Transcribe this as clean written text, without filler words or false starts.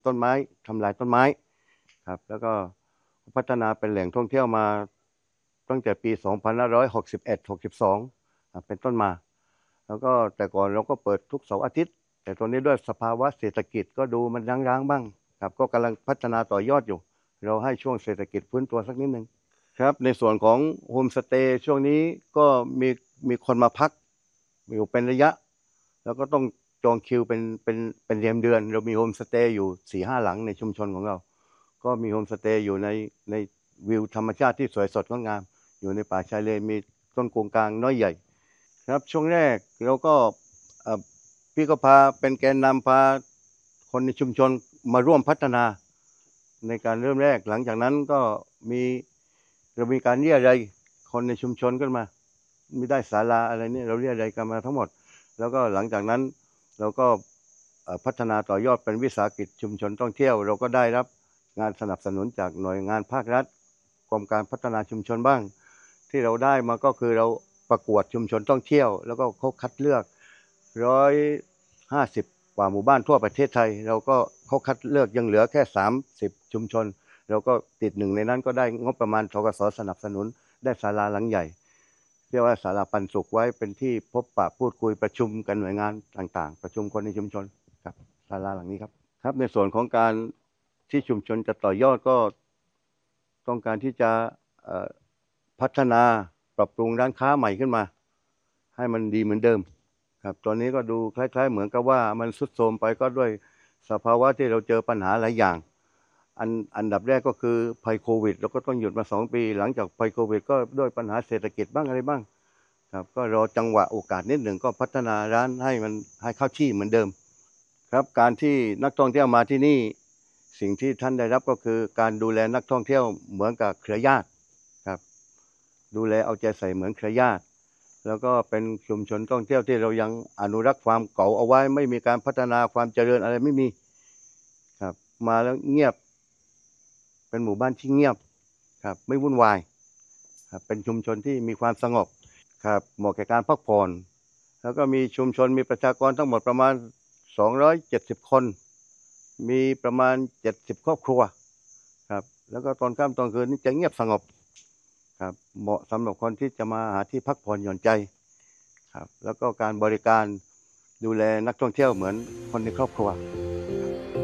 ต้นไม้ทำลายต้นไม้ครับแล้วก็พัฒนาเป็นแหล่งท่องเที่ยวมาตั้งแต่ปี2561-62เป็นต้นมาแล้วก็แต่ก่อนเราก็เปิดทุกเสาร์อาทิตย์แต่ตอนนี้ด้วยสภาวะเศรษฐกิจก็ดูมันร้างๆบ้างครับก็กำลังพัฒนาต่อยอดอยู่เราให้ช่วงเศรษฐกิจฟื้นตัวสักนิดนึงครับในส่วนของโฮมสเตย์ช่วงนี้ก็มีคนมาพักอยู่เป็นระยะแล้วก็ต้องจองคิวเป็นเดือนเรามีโฮมสเตย์อยู่4-5 หลังในชุมชนของเราก็มีโฮมสเตย์อยู่ในวิวธรรมชาติที่สวยสดงดงามอยู่ในป่าชายเลนมีต้นกงกลางน้อยใหญ่ครับช่วงแรกเราก็เอ่อพี่ก็พาเป็นแกนนำพาคนในชุมชนมาร่วมพัฒนาในการเริ่มแรกหลังจากนั้นก็มีเรามีการเรียรัยคนในชุมชนขึ้นมาไม่ได้ศาลาอะไรเนี่ยเราเรียรัยกันมาทั้งหมดแล้วก็หลังจากนั้นเราก็พัฒนาต่อยอดเป็นวิสาหกิจชุมชนท่องเที่ยวเราก็ได้รับงานสนับสนุนจากหน่วยงานภาครัฐกรมการพัฒนาชุมชนบ้างที่เราได้มาก็คือเราประกวดชุมชนท่องเที่ยวแล้วก็เขาคัดเลือก150กว่าหมู่บ้านทั่วประเทศไทยเราก็เขาคัดเลือกยังเหลือแค่30ชุมชนเราก็ติดหนึ่งในนั้นก็ได้งบประมาณธกสสนับสนุนได้ศาลาหลังใหญ่เรียกว่าศาลาปันสุขไว้เป็นที่พบปะพูดคุยประชุมกันหน่วยงานต่างๆประชุมคนในชุมชนครับศาลาหลังนี้ครับครับในส่วนของการที่ชุมชนจะต่อยอดก็ต้องการที่จะพัฒนาปรับปรุงร้านค้าใหม่ขึ้นมาให้มันดีเหมือนเดิมครับตอนนี้ก็ดูคล้ายๆเหมือนกับว่ามันทรุดโทรมไปก็ด้วยสภาวะที่เราเจอปัญหาหลายอย่างอันดับแรกก็คือภัยโควิดเราก็ต้องหยุดมา2 ปีหลังจากภัยโควิดก็ด้วยปัญหาเศรษฐกิจบ้างอะไรบ้างครับก็รอจังหวะโอกาสนิดหนึ่งก็พัฒนาร้านให้มันให้เข้าที่เหมือนเดิมครับการที่นักท่องเที่ยวมาที่นี่สิ่งที่ท่านได้รับก็คือการดูแลนักท่องเที่ยวเหมือนกับเครือญาติครับดูแลเอาใจใส่เหมือนเครือญาติแล้วก็เป็นชุมชนท่องเที่ยวที่เรายังอนุรักษ์ความเก่าเอาไว้ไม่มีการพัฒนาความเจริญอะไรไม่มีครับมาแล้วเงียบเป็นหมู่บ้านที่เงียบครับไม่วุ่นวายครับเป็นชุมชนที่มีความสงบครับเหมาะแก่การพักผ่อนแล้วก็มีชุมชนมีประชากรทั้งหมดประมาณ270คนมีประมาณ70ครอบครัวครับแล้วก็ตอนค่ำตอนคืนนี่จะเงียบสงบครับเหมาะสำหรับคนที่จะมาหาที่พักผ่อนหย่อนใจครับแล้วก็การบริการดูแลนักท่องเที่ยวเหมือนคนในครอบครัว